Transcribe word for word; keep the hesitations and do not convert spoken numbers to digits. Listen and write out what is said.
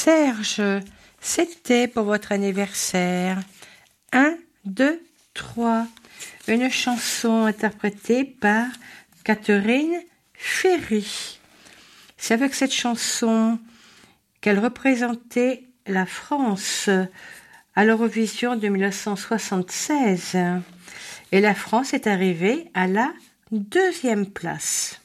Serge, c'était pour votre anniversaire. Un, deux, trois. Une chanson interprétée par Catherine Ferry. C'est avec cette chanson qu'elle représentait la France à l'Eurovision de mille neuf cent soixante-seize. Et la France est arrivée à la deuxième place.